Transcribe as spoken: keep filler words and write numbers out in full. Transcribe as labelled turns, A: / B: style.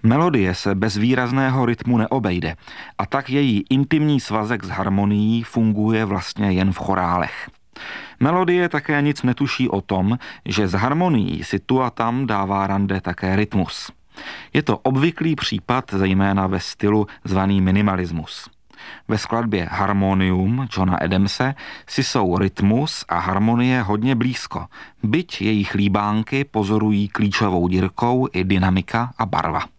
A: Melodie se bez výrazného rytmu neobejde a tak její intimní svazek s harmonií funguje vlastně jen v chorálech. Melodie také nic netuší o tom, že s harmonií si tu a tam dává rande také rytmus. Je to obvyklý případ zejména ve stylu zvaný minimalismus. Ve skladbě Harmonium Johna Adamse si jsou rytmus a harmonie hodně blízko, byť jejich líbánky pozorují klíčovou dírkou i dynamika a barva.